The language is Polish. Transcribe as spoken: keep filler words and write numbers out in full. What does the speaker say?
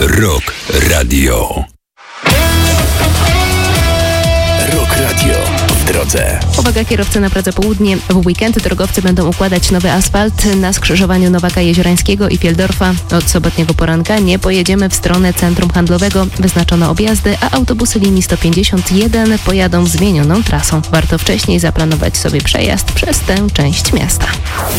Rock Radio. Rock Radio w drodze. Uwaga, kierowcy na Pradze Południe. W weekend drogowcy będą układać nowy asfalt na skrzyżowaniu Nowaka Jeziorańskiego i Fieldorfa. Od sobotniego poranka nie pojedziemy w stronę centrum handlowego. Wyznaczono objazdy, a autobusy linii sto pięćdziesiąt jeden pojadą zmienioną trasą. Warto wcześniej zaplanować sobie przejazd przez tę część miasta.